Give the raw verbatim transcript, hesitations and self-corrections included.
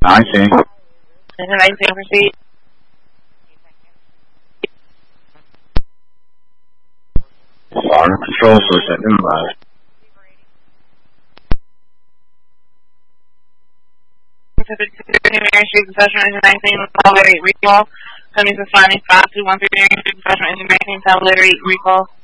nineteen. Engine nineteen, proceed. Fire control switch at minimize. Mary Street, Professional Engine nineteen, Elevator eight, recall. Coming to finding five two one three Mary Street, Professional Engine nineteen, Elevator eight, recall.